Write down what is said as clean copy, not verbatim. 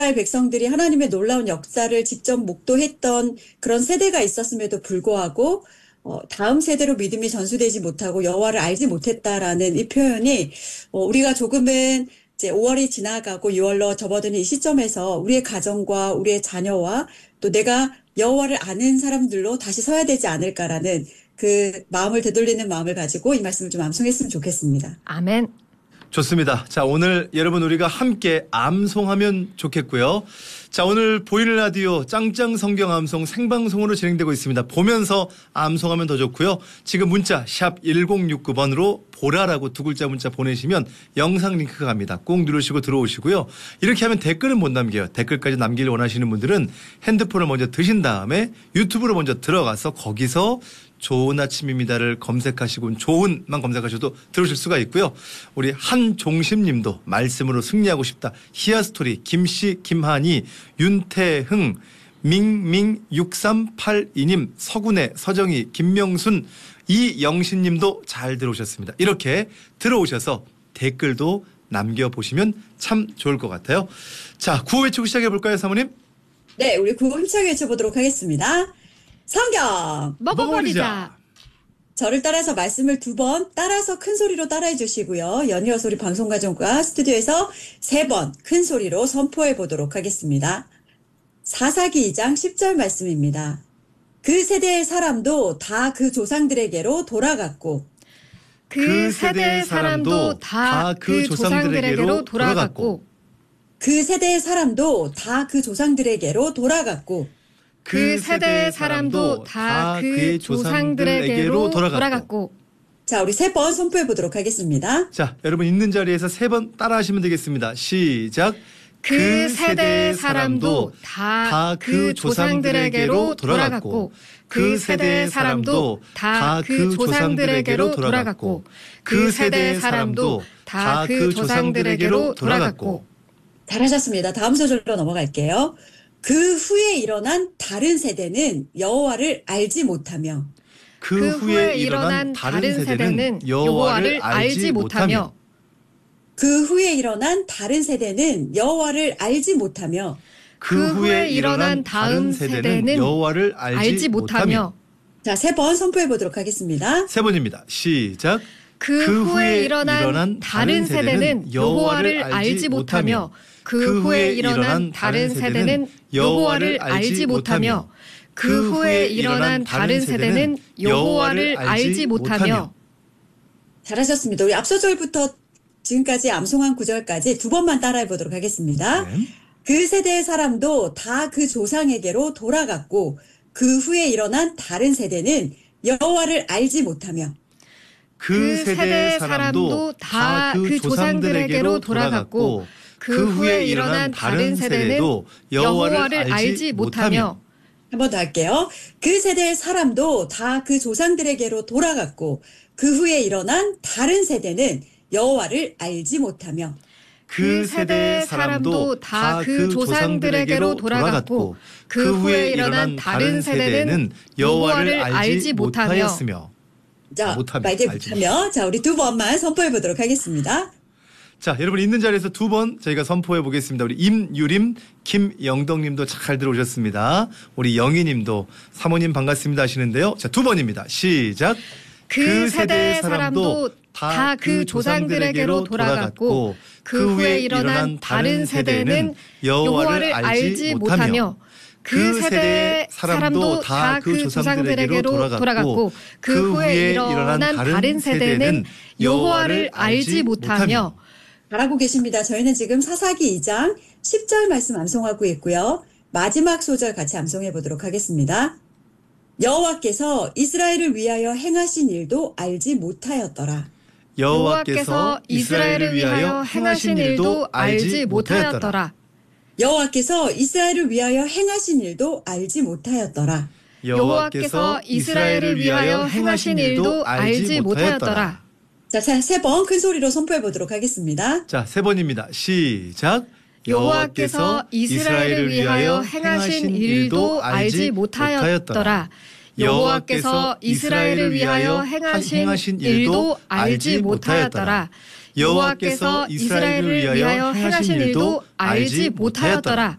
이스라엘 백성들이 하나님의 놀라운 역사를 직접 목도했던 그런 세대가 있었음에도 불구하고 다음 세대로 믿음이 전수되지 못하고 여호와를 알지 못했다라는 이 표현이 우리가 조금은 이제 5월이 지나가고 6월로 접어드는 이 시점에서 우리의 가정과 우리의 자녀와 또 내가 여호와를 아는 사람들로 다시 서야 되지 않을까라는 그 마음을 되돌리는 마음을 가지고 이 말씀을 좀 암송했으면 좋겠습니다. 아멘. 좋습니다. 자, 오늘 여러분 우리가 함께 암송하면 좋겠고요. 자, 오늘 보이는 라디오 짱짱 성경 암송 생방송으로 진행되고 있습니다. 보면서 암송하면 더 좋고요. 지금 문자 샵 1069번으로 보라라고 두 글자 문자 보내시면 영상 링크가 갑니다. 꼭 누르시고 들어오시고요. 이렇게 하면 댓글은 못 남겨요. 댓글까지 남기를 원하시는 분들은 핸드폰을 먼저 드신 다음에 유튜브로 먼저 들어가서 거기서 좋은 아침입니다를 검색하시고 좋은만 검색하셔도 들으실 수가 있고요. 우리 한종심님도 말씀으로 승리하고 싶다. 히아스토리 김씨 김한희 윤태흥 밍밍6382님 서군의 서정희 김명순 이영신님도 잘 들어오셨습니다. 이렇게 들어오셔서 댓글도 남겨보시면 참 좋을 것 같아요. 자, 구호 외치고 시작해볼까요, 사모님? 네, 우리 구호 힘차게 외쳐보도록 하겠습니다. 성경 먹어버리자. 저를 따라서 말씀을 2번 따라서 큰 소리로 따라해 주시고요. 연이어서 우리 방송가정과 스튜디오에서 3번 큰 소리로 선포해 보도록 하겠습니다. 사사기 2장 10절 말씀입니다. 그 세대의 사람도 다 그 조상들에게로 돌아갔고 그 세대의 사람도 다 그 조상들에게로 돌아갔고 그 세대의 사람도 다 그 조상들에게로 돌아갔고 그 세대의 사람도 다 그의 조상들에게로 돌아갔고. 자, 우리 3번 선포해 보도록 하겠습니다. 자, 여러분 있는 자리에서 3번 따라 하시면 되겠습니다. 시작. 그 세대의 사람도 다 그 조상들에게로 돌아갔고 그 세대의 사람도 다 그 조상들에게로 돌아갔고 그 세대의 사람도 다 그 조상들에게로 돌아갔고. 잘하셨습니다. 다음 소절로 넘어갈게요. 그 후에 일어난 다른 세대는 여호와를 알지 못하며 그 후에 일어난 다른 세대는 여호와를 알지 못하며 그 후에 일어난 다른 세대는 여호와를 알지 못하며 그 후에 일어난 다음 세대는 여호와를 알지 못하며. 자, 3번 선포해 보도록 하겠습니다. 3번입니다. 시작. 그 후에 일어난 다른 세대는 여호와를 알지 못하며 그 후에 일어난 다른 세대는 여호와를 알지 못하며 그 후에 일어난 다른 세대는 여호와를 알지 못하며. 잘하셨습니다. 우리 앞서 절부터 지금까지 암송한 구절까지 2번만 따라해 보도록 하겠습니다. 네. 그 세대의 사람도 다 그 조상에게로 돌아갔고 그 후에 일어난 다른 세대는 여호와를 알지 못하며 그 세대의 사람도 다 그 조상들에게로 돌아갔고 그 후에 일어난 다른 세대는 여호와를 알지 못하며. 한 번 더 할게요. 그 세대의 사람도 다 그 조상들에게로 돌아갔고 그 후에 일어난 다른 세대는 여호와를 알지 못하며 그 세대의 사람도 다 그 조상들에게로 돌아갔고 그 후에 일어난 다른 세대는 여호와를 알지 못하였으며. 자, 말지 못하며. 자, 우리 2번만 선포해 보도록 하겠습니다. 자, 여러분 있는 자리에서 2번 저희가 선포해 보겠습니다. 우리 임유림, 김영덕님도 잘 들어오셨습니다. 우리 영희님도 사모님 반갑습니다 하시는데요. 자, 2번입니다. 시작. 그 세대의 사람도 다 그 조상들에게로 돌아갔고 그 후에 일어난 다른 세대는 여호와를 알지 못하며 그 세대의 사람도 다 그 조상들에게로 돌아갔고 그 후에 일어난 다른 세대는 여호와를 알지 못하며. 잘하고 계십니다. 저희는 지금 사사기 2장 10절 말씀 암송하고 있고요. 마지막 소절 같이 암송해 보도록 하겠습니다. 여호와께서 이스라엘을 위하여 행하신 일도 알지 못하였더라. 여호와께서 이스라엘을 위하여 행하신 일도 알지 못하였더라. 여호와께서 이스라엘을 위하여 행하신 일도 알지 못하였더라. 여호와께서 이스라엘을 위하여 행하신 일도 알지 못하였더라. 자, 3번 큰 소리로 선포해 보도록 하겠습니다. 자, 3번입니다. 시작. 여호와께서 이스라엘을 위하여 행하신 일도 알지 못하였더라. 여호와께서 이스라엘을 위하여 행하신 일도 알지 못하였더라. 여호와께서 이스라엘을 위하여 행하신 일도 알지 못하였더라.